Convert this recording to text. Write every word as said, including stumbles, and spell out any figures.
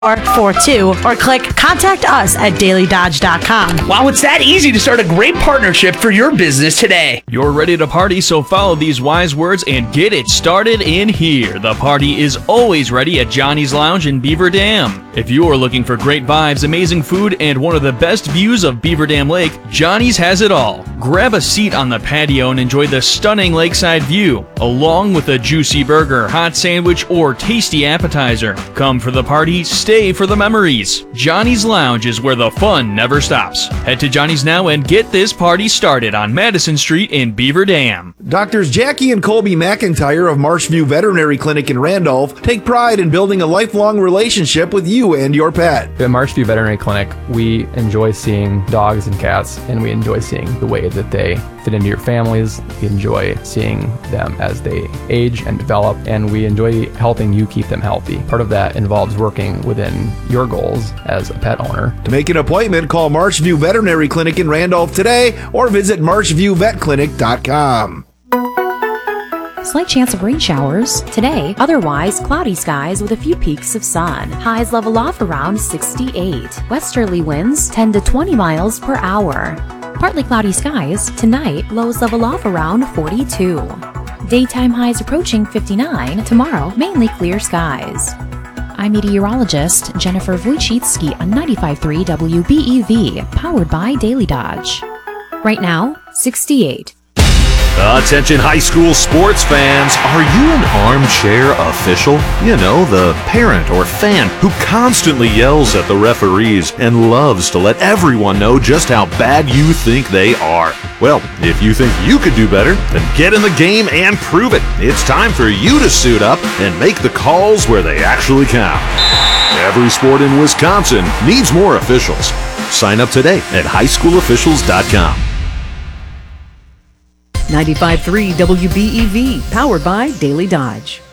four four two or click contact us at daily dodge dot com. Wow, it's that easy to start a great partnership for your business today. You're ready to party, so follow these wise words and get it started in here. The party is always ready at Johnny's Lounge in Beaver Dam. If you are looking for great vibes, amazing food, and one of the best views of Beaver Dam Lake, Johnny's has it all. Grab a seat on the patio and enjoy the stunning lakeside view, along with a juicy burger, hot sandwich, or tasty appetizer. Come for the party, stay for the memories. Johnny's Lounge is where the fun never stops. Head to Johnny's now and get this party started on Madison Street in Beaver Dam. Doctors Jackie and Colby McIntyre of Marshview Veterinary Clinic in Randolph take pride in building a lifelong relationship with you and your pet. At Marshview Veterinary Clinic, we enjoy seeing dogs and cats, and we enjoy seeing the way that they fit into your families. We enjoy seeing them as they age and develop, and we enjoy helping you keep them healthy. Part of that involves working within your goals as a pet owner. To make an appointment, call Marshview Veterinary Clinic in Randolph today or visit marshview vet clinic dot com. Slight chance of rain showers today, otherwise cloudy skies with a few peaks of sun. Highs level off around sixty-eight. Westerly winds ten to twenty miles per hour. Partly cloudy skies tonight, lows level off around forty-two. Daytime highs approaching fifty-nine. Tomorrow, mainly clear skies. I'm meteorologist Jennifer Wojcicki on ninety-five point three W B E V, powered by Daily Dodge. Right now, sixty-eight. Attention high school sports fans, are you an armchair official? You know, the parent or fan who constantly yells at the referees and loves to let everyone know just how bad you think they are. Well, if you think you could do better, then get in the game and prove it. It's time for you to suit up and make the calls where they actually count. Every sport in Wisconsin needs more officials. Sign up today at high school officials dot com. ninety-five point three W B E V, powered by Daily Dodge.